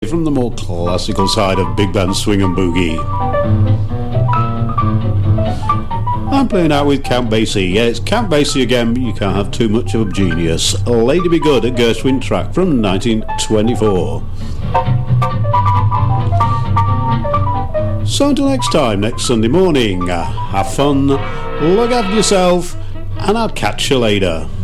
from the more classical side of big band swing and boogie. I'm playing out with Count Basie. Yeah, it's Count Basie again, but you can't have too much of a genius. Lady Be Good, a Gershwin track from 1924. So until next time, next Sunday morning, have fun, look after yourself, and I'll catch you later.